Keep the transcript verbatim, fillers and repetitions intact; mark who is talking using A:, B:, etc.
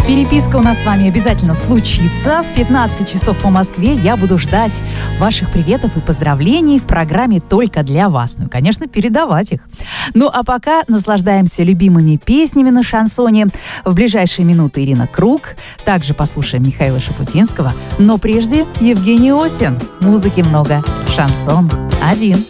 A: Переписка у нас с вами обязательно случится. В пятнадцать часов по Москве я буду ждать ваших приветов и поздравлений в программе «Только для вас». Ну и, конечно, передавать их. Ну а пока наслаждаемся любимыми песнями на шансоне. В ближайшие минуты Ирина Круг. Также послушаем Михаила Шафутинского. Но прежде Евгений Осин. Музыки много. Шансон один.